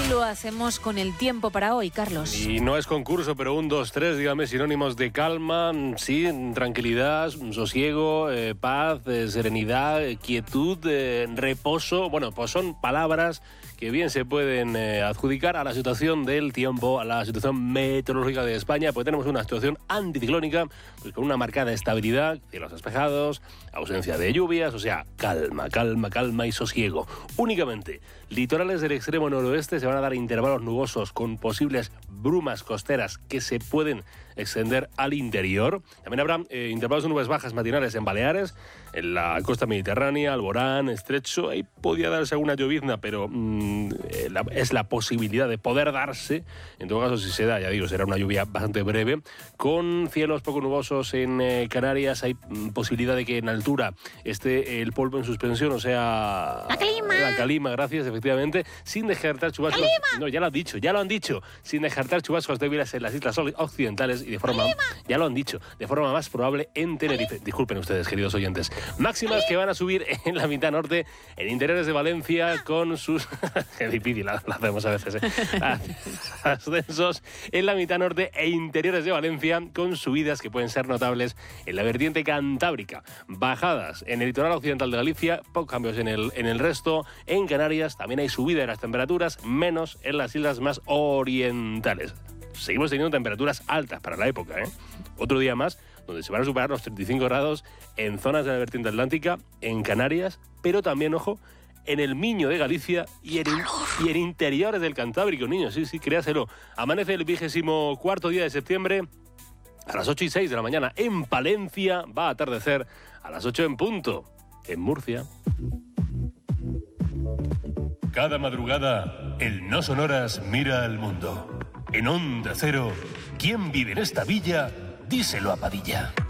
Y lo hacemos con el tiempo para hoy, Carlos. Y no es concurso, pero 1, 2, 3, dígame sinónimos de calma, sí, tranquilidad, sosiego, paz, serenidad, quietud, reposo. Bueno, pues son palabras que bien se pueden adjudicar a la situación del tiempo, a la situación meteorológica de España, pues tenemos una situación anticiclónica, pues con una marcada estabilidad, cielos despejados, ausencia de lluvias, o sea, calma, calma, calma y sosiego. Únicamente, litorales del extremo noroeste se van a dar intervalos nubosos con posibles brumas costeras que se pueden extender al interior. También habrá intervalos de nubes bajas matinales en Baleares, en la costa mediterránea, Alborán, Estrecho. Ahí podría darse alguna llovizna, pero es la posibilidad de poder darse. En todo caso, si se da, ya digo, será una lluvia bastante breve. Con cielos poco nubosos en Canarias, hay posibilidad de que en altura esté el polvo en suspensión, o sea... La calima, gracias, efectivamente, sin descartar chubascos... No, ya lo han dicho, sin descartar chubascos débiles en las islas occidentales y de forma... Ya lo han dicho, de forma más probable en Tenerife. Disculpen ustedes, queridos oyentes. Máximas que van a subir en la mitad norte, en interiores de Valencia, con sus... Qué difícil lo hacemos a veces, ascensos en la mitad norte e interiores de Valencia, con subidas que pueden ser notables en la vertiente cantábrica. Bajadas en el litoral occidental de Galicia, pocos cambios en el resto. En Canarias también hay subida de las temperaturas, menos en las islas más orientales. Seguimos teniendo temperaturas altas para la época, ¿eh? Otro día más donde se van a superar los 35 grados en zonas de la vertiente atlántica, en Canarias, pero también, ojo, en el Miño de Galicia y en interiores del Cantábrico, niños, sí, créaselo. Amanece el 24º día de septiembre a las 8:06 de la mañana en Palencia, va a atardecer a las 8 en punto en Murcia. Cada madrugada, el No Sonoras mira al mundo. En Onda Cero, ¿quién vive en esta villa? Díselo a Padilla.